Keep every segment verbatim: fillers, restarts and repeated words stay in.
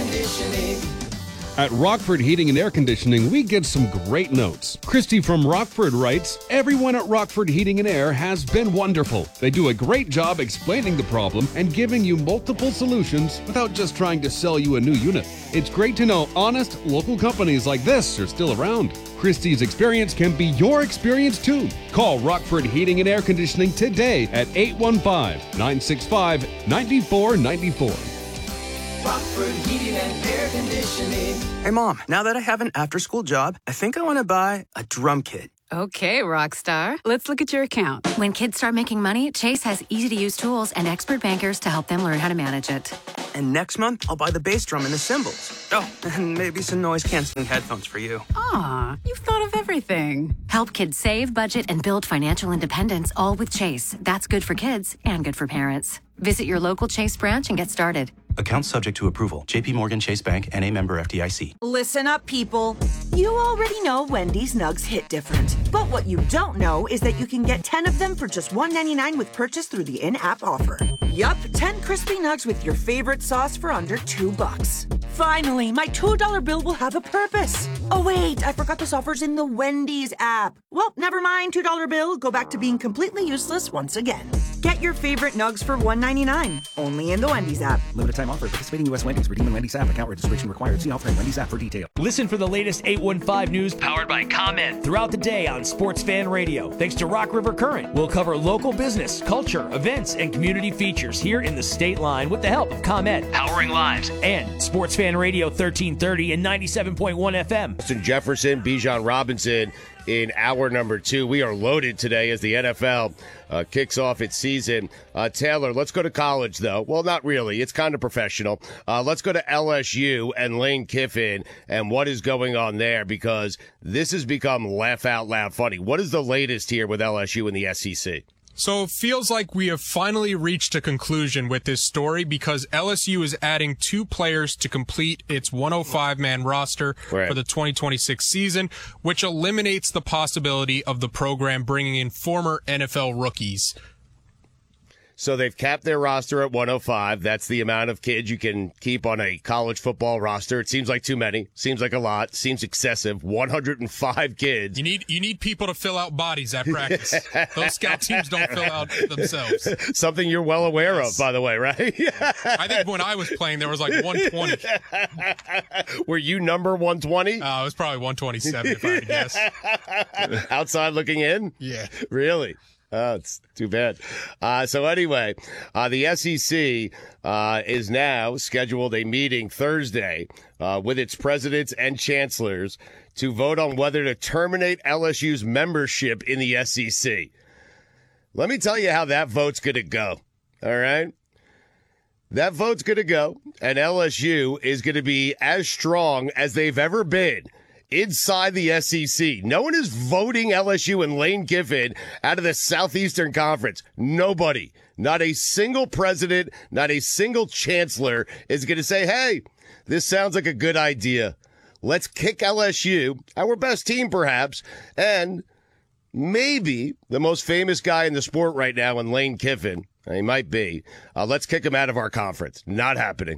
conditioning. At Rockford Heating and Air Conditioning, we get some great notes. Christy from Rockford writes, everyone at Rockford Heating and Air has been wonderful. They do a great job explaining the problem and giving you multiple solutions without just trying to sell you a new unit. It's great to know honest, local companies like this are still around. Christy's experience can be your experience too. Call Rockford Heating and Air Conditioning today at eight one five, nine six five, nine four nine four. Rockford Heating and Air Conditioning. Hey, Mom, now that I have an after-school job, I think I want to buy a drum kit. Okay, Rockstar. Let's look at your account. When kids start making money, Chase has easy-to-use tools and expert bankers to help them learn how to manage it. And next month, I'll buy the bass drum and the cymbals. Oh, and maybe some noise-canceling headphones for you. Aw, you've thought of everything. Help kids save, budget, and build financial independence, all with Chase. That's good for kids and good for parents. Visit your local Chase branch and get started. Account subject to approval. J P Morgan Chase Bank, N A member F D I C. Listen up, people. You already know Wendy's Nugs hit different. But what you don't know is that you can get ten of them for just one ninety-nine with purchase through the in-app offer. Yup, ten crispy nugs with your favorite sauce for under two bucks. Finally, my two dollar bill will have a purpose. Oh wait, I forgot this offer's in the Wendy's app. Well, never mind, two dollar bill. Go back to being completely useless once again. Get your favorite nugs for one ninety-nine, only in the Wendy's app. Limited time offer. Participating U S Wendy's. Redeem in Wendy's app. Account registration required. See offer in Wendy's app for detail. Listen for the latest eight one five news powered by ComEd throughout the day on Sports Fan Radio. Thanks to Rock River Current, we'll cover local business, culture, events, and community features here in the state line with the help of ComEd, powering lives, and Sports Fan Radio thirteen thirty and ninety-seven point one F M. Justin Jefferson, Bijan Robinson in hour number two. We are loaded today as the N F L uh, kicks off its season. Uh, Taylor, let's go to college, though. Well, not really. It's kind of professional. Uh, let's go to L S U and Lane Kiffin and what is going on there, because this has become laugh out loud funny. What is the latest here with L S U and the S E C? So it feels like we have finally reached a conclusion with this story, because L S U is adding two players to complete its one oh five man roster right. for the twenty twenty-six season, which eliminates the possibility of the program bringing in former N F L rookies. So they've capped their roster at one oh five. That's the amount of kids you can keep on a college football roster. It seems like too many. Seems like a lot. Seems excessive. one hundred five kids. You need you need people to fill out bodies at practice. Those scout teams don't fill out themselves. Something you're well aware yes. of, by the way, right? I think when I was playing, there was like one twenty. Were you number one twenty? Uh, it was probably one twenty-seven, if I had to guess. Outside looking in? Yeah. Really? Oh, it's too bad. Uh, so anyway, uh, the S E C uh, is now scheduled a meeting Thursday uh, with its presidents and chancellors to vote on whether to terminate L S U's membership in the S E C. Let me tell you how that vote's going to go, all right? That vote's going to go, and L S U is going to be as strong as they've ever been inside the S E C. No one is voting L S U and Lane Kiffin out of the Southeastern Conference. Nobody. Not a single president, not a single chancellor is going to say, hey, this sounds like a good idea. Let's kick L S U, our best team perhaps, and maybe the most famous guy in the sport right now in Lane Kiffin. He might be. Uh, let's kick him out of our conference. Not happening.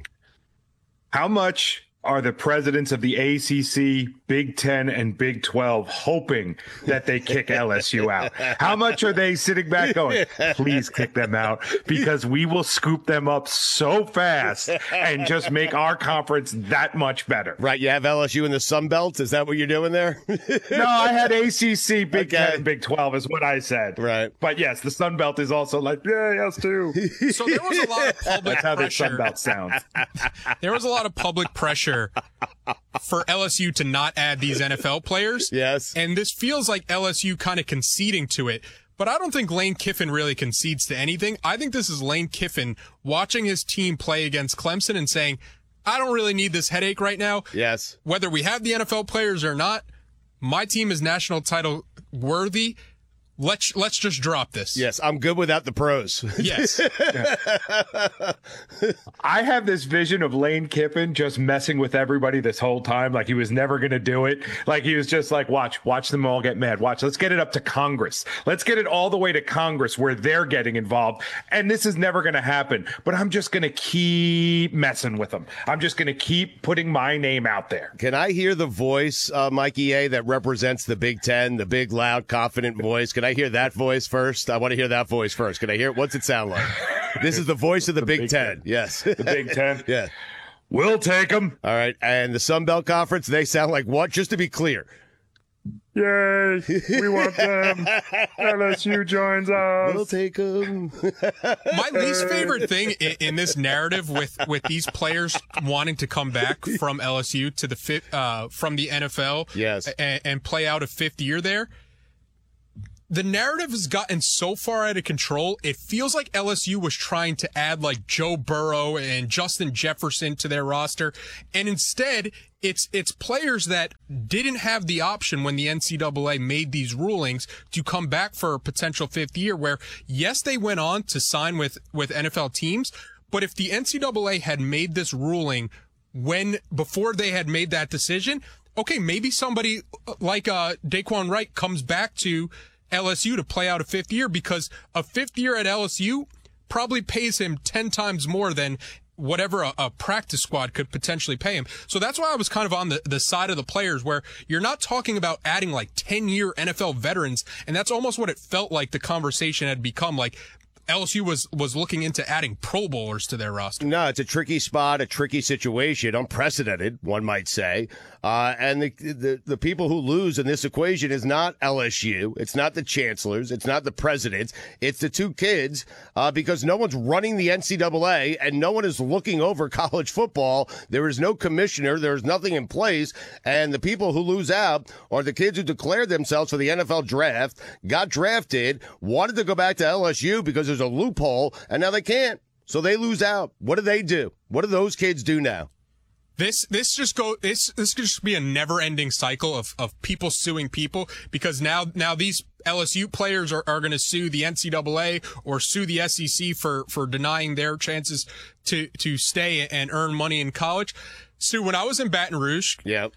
How much are the presidents of the A C C, Big Ten, and Big twelve hoping that they kick L S U out? How much are they sitting back going, please kick them out, because we will scoop them up so fast and just make our conference that much better? Right, you have L S U in the Sun Belt? Is that what you're doing there? No, I had A C C, Big okay. Ten, and Big twelve is what I said. Right. But yes, the Sun Belt is also like, yeah, yes, too. So there was a lot of public That's how pressure. the Sun Belt sounds. There was a lot of public pressure for L S U to not add these N F L players. Yes. And this feels like L S U kind of conceding to it. But I don't think Lane Kiffin really concedes to anything. I think this is Lane Kiffin watching his team play against Clemson and saying, I don't really need this headache right now. Yes. Whether we have the N F L players or not, my team is national title worthy. let's let's just drop this. Yes, I'm good without the pros. Yes. I have this vision of Lane Kiffin just messing with everybody this whole time, like he was never going to do it. Like he was just like, watch, watch them all get mad. Watch, let's get it up to Congress. Let's get it all the way to Congress where they're getting involved. And this is never going to happen. But I'm just going to keep messing with them. I'm just going to keep putting my name out there. Can I hear the voice, uh, Mikey A, that represents the Big Ten, the big, loud, confident voice? Can I hear that voice first? I want to hear that voice first. Can I hear it? What's it sound like? This is the voice of the, the Big, Big Ten. Ten. Yes. The Big Ten? Yeah. We'll take them. All right. And the Sun Belt Conference, they sound like what? Just to be clear. Yay. We want them. L S U joins us. We'll take them. My least favorite thing in, in this narrative with, with these players wanting to come back from L S U to the fi- uh, from the N F L yes. and, and play out a fifth year there. The narrative has gotten so far out of control, it feels like L S U was trying to add like Joe Burrow and Justin Jefferson to their roster. And instead, it's it's players that didn't have the option when the N C double A made these rulings to come back for a potential fifth year where, yes, they went on to sign with, with N F L teams. But if the N C double A had made this ruling when before they had made that decision, okay, maybe somebody like uh, Daquan Wright comes back to L S U to play out a fifth year because a fifth year at L S U probably pays him ten times more than whatever a, a practice squad could potentially pay him. So that's why I was kind of on the, the side of the players where you're not talking about adding like ten year N F L veterans. And that's almost what it felt like the conversation had become. Like L S U was, was looking into adding Pro Bowlers to their roster. No, it's a tricky spot, a tricky situation, unprecedented, one might say. Uh, and the, the the people who lose in this equation is not L S U. It's not the chancellors. It's not the presidents. It's the two kids uh, because no one's running the N C double A and no one is looking over college football. There is no commissioner. There is nothing in place. And the people who lose out are the kids who declared themselves for the N F L draft, got drafted, wanted to go back to L S U because there's a loophole, and now they can't. So they lose out. What do they do? What do those kids do now? This this just go this this could just be a never ending cycle of, of people suing people because now now these L S U players are, are going to sue the N C double A or sue the S E C for, for denying their chances to to stay and earn money in college. Sue, when I was in Baton Rouge, yep.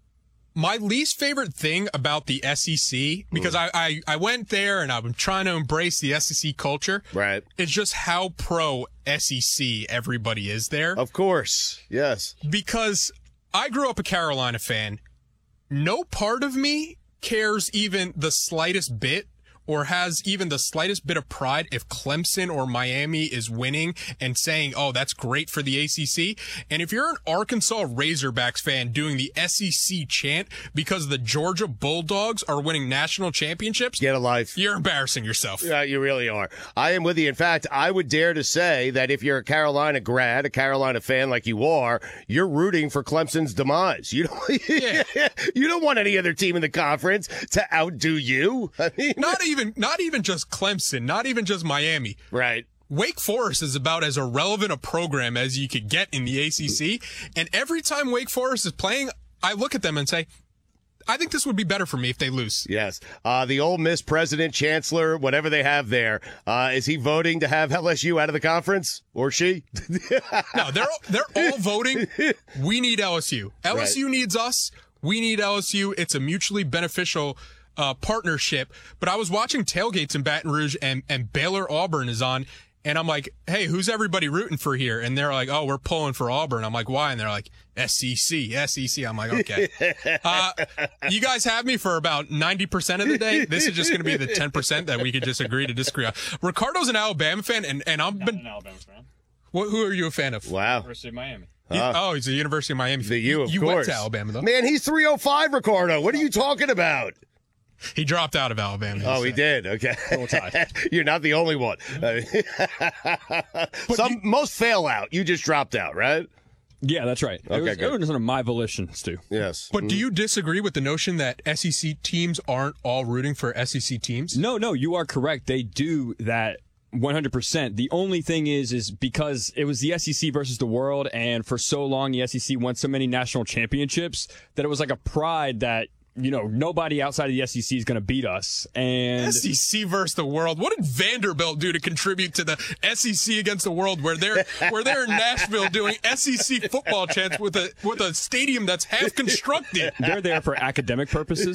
My least favorite thing about the S E C, because mm. I, I, I went there and I'm trying to embrace the S E C culture. Right. It's just how pro S E C everybody is there. Of course. Yes. Because I grew up a Carolina fan. No part of me cares even the slightest bit or has even the slightest bit of pride if Clemson or Miami is winning and saying, oh, that's great for the A C C. And if you're an Arkansas Razorbacks fan doing the S E C chant because the Georgia Bulldogs are winning national championships, get a life. You're embarrassing yourself. Yeah, you really are. I am with you. In fact, I would dare to say that if you're a Carolina grad, a Carolina fan like you are, you're rooting for Clemson's demise. You don't, yeah. You don't want any other team in the conference to outdo you. I mean, not even Not even just Clemson, not even just Miami. Right. Wake Forest is about as irrelevant a program as you could get in the A C C. And every time Wake Forest is playing, I look at them and say, I think this would be better for me if they lose. Yes. Uh, the Ole Miss president, chancellor, whatever they have there, uh, is he voting to have L S U out of the conference? Or she? No, they're, they're all voting. We need L S U. L S U right. needs us. We need L S U. It's a mutually beneficial Uh, partnership. But I was watching tailgates in Baton Rouge and, and Baylor Auburn is on. And I'm like, hey, who's everybody rooting for here? And they're like, oh, we're pulling for Auburn. I'm like, why? And they're like, S E C, S E C. I'm like, okay. Uh, you guys have me for about ninety percent of the day. This is just going to be the ten percent that we could just agree to disagree on. Ricardo's an Alabama fan, and, and I've Not been. an Alabama fan. What, who are you a fan of? Wow. University of Miami. You, uh, oh, he's a University of Miami fan. The U, of you course. went to Alabama, though. Man, he's three oh five, Ricardo. What are you talking about? He dropped out of Alabama. Oh, he did? Okay. You're not the only one. Some you, Most fail out. You just dropped out, right? Yeah, that's right. Okay, it was, good. It was under my volition, Stu. Yes. But do you disagree with the notion that S E C teams aren't all rooting for S E C teams? No, no, you are correct. They do that one hundred percent. The only thing is, is because it was the S E C versus the world, and for so long the S E C won so many national championships that it was like a pride that you know, nobody outside of the S E C is going to beat us. And S E C versus the world. What did Vanderbilt do to contribute to the S E C against the world, where they're where they're in Nashville doing S E C football chants with a with a stadium that's half constructed? They're there for academic purposes.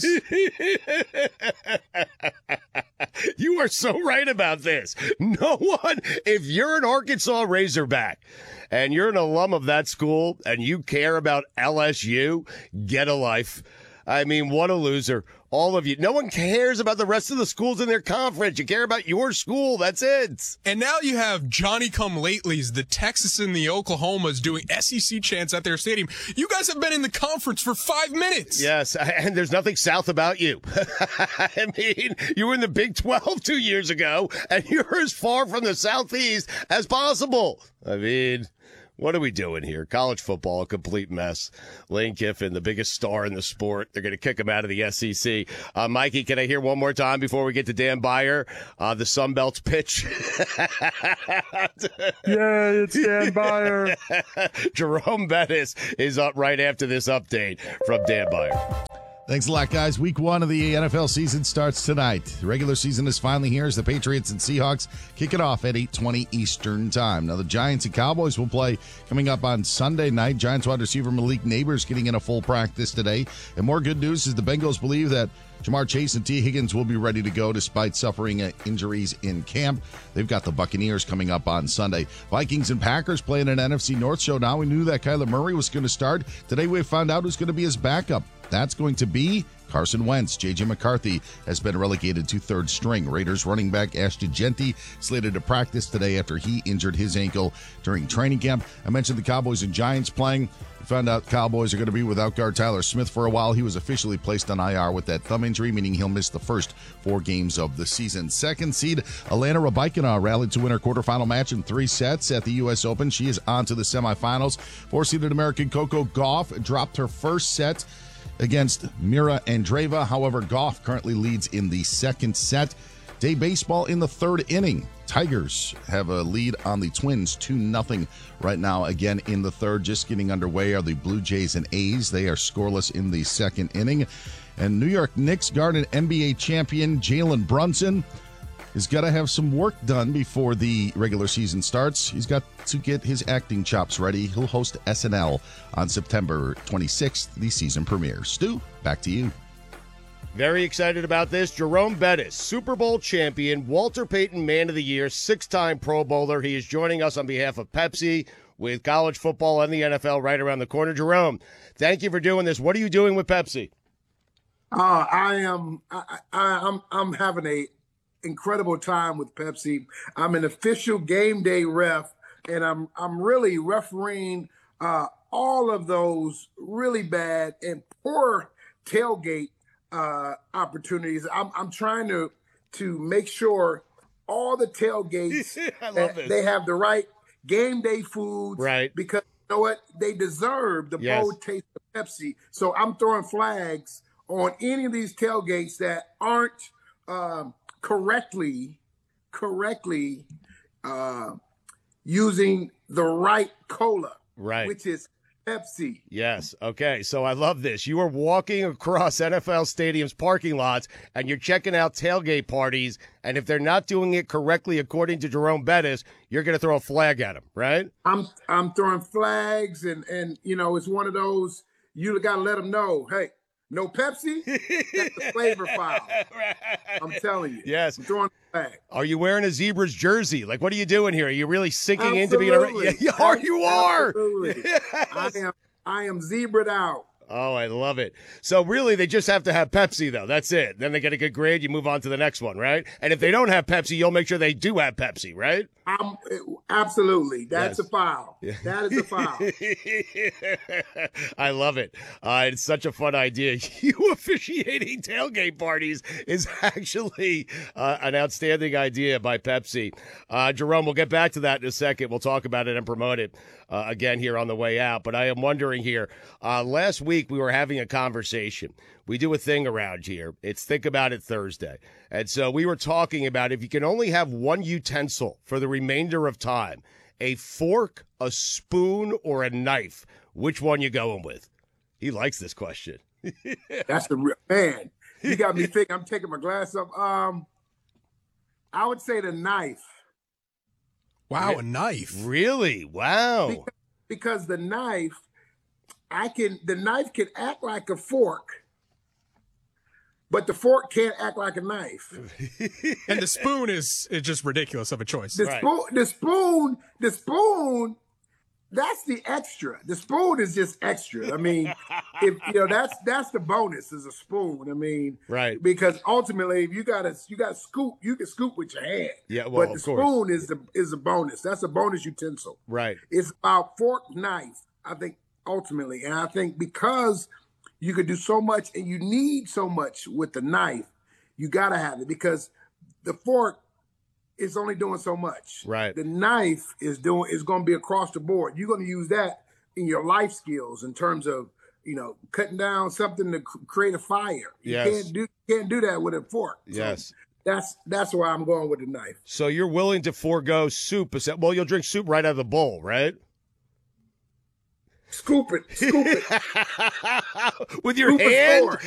You are so right about this. No one, if you're an Arkansas Razorback and you're an alum of that school and you care about L S U, get a life. I mean, what a loser. All of you. No one cares about the rest of the schools in their conference. You care about your school. That's it. And now you have Johnny-come-latelys, the Texas and the Oklahomas, doing S E C chants at their stadium. You guys have been in the conference for five minutes. Yes, and there's nothing south about you. I mean, you were in the Big twelve two years ago, and you're as far from the Southeast as possible. I mean... What are we doing here? College football, a complete mess. Lane Kiffin, the biggest star in the sport. They're going to kick him out of the S E C. Uh, Mikey, can I hear one more time before we get to Dan Beyer? Uh, the Sun Belt's pitch. Yeah, it's Dan Beyer. Jerome Bettis is up right after this update from Dan Beyer. Thanks a lot, guys. Week one of the N F L season starts tonight. The regular season is finally here as the Patriots and Seahawks kick it off at eight twenty Eastern Time. Now, the Giants and Cowboys will play coming up on Sunday night. Giants wide receiver Malik Neighbors getting in a full practice today. And more good news is the Bengals believe that Jamar Chase and T. Higgins will be ready to go despite suffering uh, injuries in camp. They've got the Buccaneers coming up on Sunday. Vikings and Packers playing an N F C North show. Now we knew that Kyler Murray was going to start. Today we found out who's going to be his backup. That's going to be Carson Wentz. J J. McCarthy has been relegated to third string. Raiders running back Ashton Genty slated to practice today after he injured his ankle during training camp. I mentioned the Cowboys and Giants playing. We found out Cowboys are going to be without guard Tyler Smith for a while. He was officially placed on I R with that thumb injury, meaning he'll miss the first four games of the season. Second seed, Alana Rabaikina rallied to win her quarterfinal match in three sets at the U S Open. She is on to the semifinals. Four-seeded American Coco Gauff dropped her first set against Mira Andreeva. However, Gauff currently leads in the second set. Day baseball in the third inning. Tigers have a lead on the Twins, two nothing right now. Again, in the third, just getting underway are the Blue Jays and A's. They are scoreless in the second inning. And New York Knicks guard and N B A champion Jalen Brunson has got to have some work done before the regular season starts. He's got to get his acting chops ready. He'll host S N L on September twenty-sixth, the season premiere. Stu, back to you. Very excited about this. Jerome Bettis, Super Bowl champion, Walter Payton Man of the Year, six-time Pro Bowler. He is joining us on behalf of Pepsi with college football and the N F L right around the corner. Jerome, thank you for doing this. What are you doing with Pepsi? Uh, I am. I, I, I'm. I'm having a incredible time with Pepsi. I'm an official game day ref, and I'm. I'm really refereeing uh, all of those really bad and poor tailgate uh, opportunities. I'm. I'm trying to to make sure all the tailgates I love this. they have the right game day foods, right? Because you know what, they deserve the Yes. bold taste of Pepsi. So I'm throwing flags on any of these tailgates that aren't um, correctly, correctly uh, using the right cola, Right. which is Pepsi. Yes. Okay. So I love this. You are walking across N F L stadiums parking lots and you're checking out tailgate parties. And if they're not doing it correctly, according to Jerome Bettis, you're going to throw a flag at them, right? I'm I'm throwing flags, and and you know, it's one of those, you got to let them know, hey, no Pepsi, that's the flavor file. I'm telling you. Yes. I'm throwing a flag. Are you wearing a Zebra's jersey? Like, what are you doing here? Are you really sinking into being a? Absolutely. Yeah, you are. You are. Absolutely. I am. I am zebraed out. Oh, I love it. So really, they just have to have Pepsi, though. That's it. Then they get a good grade. You move on to the next one, right? And if they don't have Pepsi, you'll make sure they do have Pepsi, right? I'm absolutely. That's Yes. a foul. That is a foul. I love it. Uh, it's such a fun idea. You officiating tailgate parties is actually uh, an outstanding idea by Pepsi. Uh, Jerome, we'll get back to that in a second. We'll talk about it and promote it uh, again here on the way out. But I am wondering here, uh, last week we were having a conversation. We do a thing around here. It's Think About It Thursday. And so we were talking about if you can only have one utensil for the remainder of time, a fork, a spoon, or a knife, which one you going with? He likes this question. That's the real man. You got me thinking. I'm taking my glass off. Um, I would say the knife. Wow, a knife. Really? Wow. Because, because the knife, I can. The knife can act like a fork, but the fork can't act like a knife. And the spoon is is just ridiculous of a choice. The Right. spoon, the spoon, the spoon. That's the extra. The spoon is just extra. I mean, if you know, that's that's the bonus is a spoon. I mean, right? Because ultimately, if you got to you got to scoop, you can scoop with your hand. Yeah, well, but the of course. spoon is the is a bonus. That's a bonus utensil. Right. It's about fork, knife. I think ultimately, and I think because you could do so much and you need so much with the knife, you got to have it because the fork is only doing so much. Right. The knife is doing is going to be across the board. You're going to use that in your life skills in terms of you know cutting down something to c- create a fire. You Yes. can't do can't do that with a fork. So Yes. that's that's why I'm going with the knife. So you're willing to forego soup? Well, you'll drink soup right out of the bowl, right? Scoop it, scoop it with your Scoop it hand. forward.